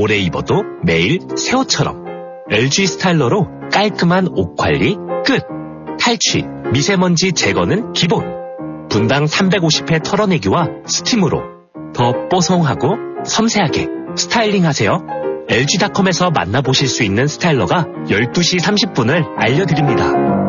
오래 입어도 매일 새 옷처럼. LG 스타일러로 깔끔한 옷 관리 끝. 탈취, 미세먼지 제거는 기본. 분당 350회 털어내기와 스팀으로 더 뽀송하고 섬세하게 스타일링 하세요. LG닷컴에서 만나보실 수 있는 스타일러가 12시 30분을 알려드립니다.